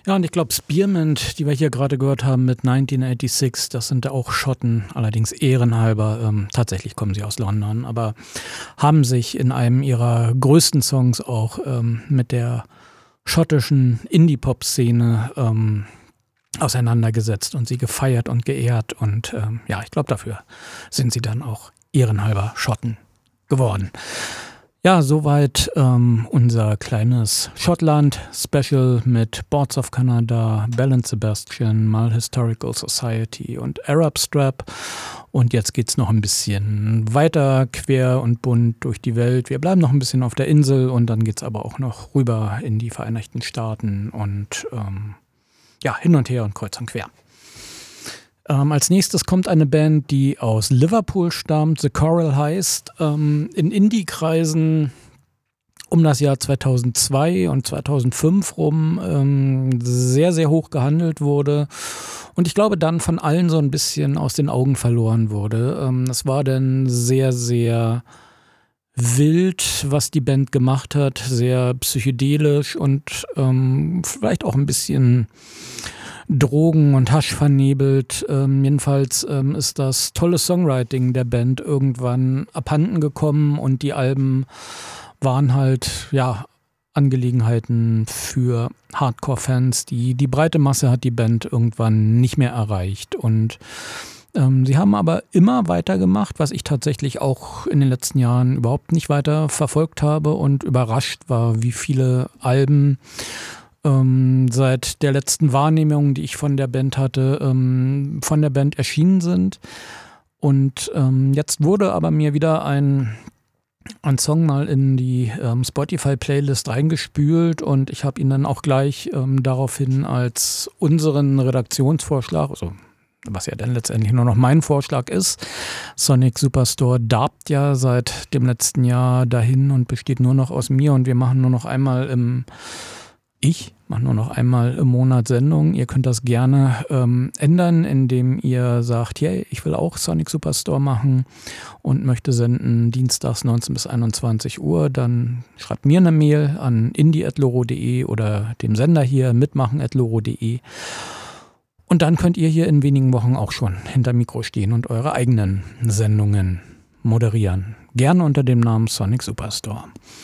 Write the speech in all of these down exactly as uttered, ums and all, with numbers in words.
Ja, und ich glaube, Spearmint, die wir hier gerade gehört haben mit neunzehnhundertsechsundachtzig, das sind auch Schotten, allerdings ehrenhalber. Ähm, tatsächlich kommen sie aus London, aber haben sich in einem ihrer größten Songs auch ähm, mit der schottischen Indie-Pop-Szene ähm, auseinandergesetzt und sie gefeiert und geehrt. Und ähm, ja, ich glaube, dafür sind sie dann auch ehrenhalber Schotten geworden. Ja, soweit ähm, unser kleines Schottland-Special mit Boards of Canada, Belle and Sebastian, Mull Historical Society und Arab Strap. Und jetzt geht's noch ein bisschen weiter quer und bunt durch die Welt. Wir bleiben noch ein bisschen auf der Insel und dann geht's aber auch noch rüber in die Vereinigten Staaten und ähm, ja, hin und her und kreuz und quer. Ähm, als nächstes kommt eine Band, die aus Liverpool stammt, The Coral heißt, ähm, in Indie-Kreisen um das Jahr zweitausendzwei und zweitausendfünf rum ähm, sehr, sehr hoch gehandelt wurde und ich glaube dann von allen so ein bisschen aus den Augen verloren wurde. Ähm, es war dann sehr, sehr wild, was die Band gemacht hat, sehr psychedelisch und ähm, vielleicht auch ein bisschen Drogen und Hasch vernebelt. Ähm, jedenfalls ähm, ist das tolle Songwriting der Band irgendwann abhanden gekommen und die Alben waren halt, ja, Angelegenheiten für Hardcore-Fans. Die, die breite Masse hat die Band irgendwann nicht mehr erreicht und ähm, sie haben aber immer weitergemacht, was ich tatsächlich auch in den letzten Jahren überhaupt nicht weiter verfolgt habe und überrascht war, wie viele Alben Ähm, seit der letzten Wahrnehmung, die ich von der Band hatte, ähm, von der Band erschienen sind. Und ähm, jetzt wurde aber mir wieder ein, ein Song mal in die ähm, Spotify-Playlist reingespült und ich habe ihn dann auch gleich ähm, daraufhin als unseren Redaktionsvorschlag, also was ja dann letztendlich nur noch mein Vorschlag ist. Sonic Superstore darbt ja seit dem letzten Jahr dahin und besteht nur noch aus mir und wir machen nur noch einmal im Ich mache nur noch einmal im Monat Sendung. Ihr könnt das gerne ähm, ändern, indem ihr sagt, hey, ich will auch Sonic Superstore machen und möchte senden dienstags neunzehn bis einundzwanzig Uhr. Dann schreibt mir eine Mail an indie at loro punkt de oder dem Sender hier mitmachen at loro punkt de. Und dann könnt ihr hier in wenigen Wochen auch schon hinter Mikro stehen und eure eigenen Sendungen moderieren. Gerne unter dem Namen Sonic Superstore.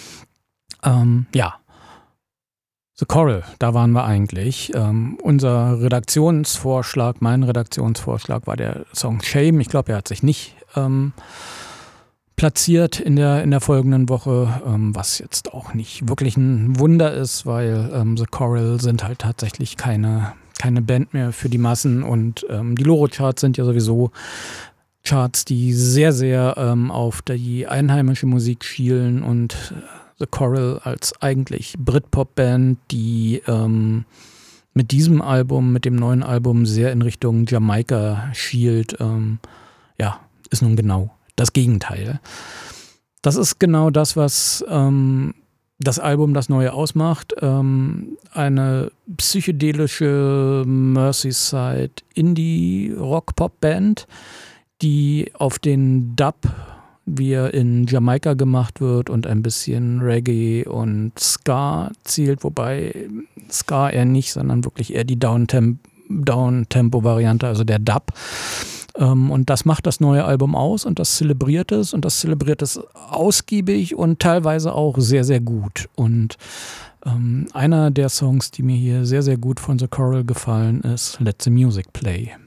Ähm, ja. The Coral, da waren wir eigentlich. Ähm, unser Redaktionsvorschlag, mein Redaktionsvorschlag war der Song Shame. Ich glaube, er hat sich nicht ähm, platziert in der, in der folgenden Woche, ähm, was jetzt auch nicht wirklich ein Wunder ist, weil ähm, The Coral sind halt tatsächlich keine, keine Band mehr für die Massen und ähm, die Loro-Charts sind ja sowieso Charts, die sehr, sehr ähm, auf die einheimische Musik schielen und The Coral als eigentlich Britpop-Band, die ähm, mit diesem Album, mit dem neuen Album sehr in Richtung Jamaika schielt, ähm, ja, ist nun genau das Gegenteil. Das ist genau das, was ähm, das Album, das Neue ausmacht. Ähm, eine psychedelische Merseyside Indie-Rock-Pop-Band, die auf den Dub, wie er in Jamaika gemacht wird und ein bisschen Reggae und Ska zielt, wobei Ska eher nicht, sondern wirklich eher die Down-Tempo-Variante, also der Dub. Ähm, und das macht das neue Album aus und das zelebriert es und das zelebriert es ausgiebig und teilweise auch sehr, sehr gut. Und ähm, einer der Songs, die mir hier sehr, sehr gut von The Coral gefallen ist, Let the Music Play.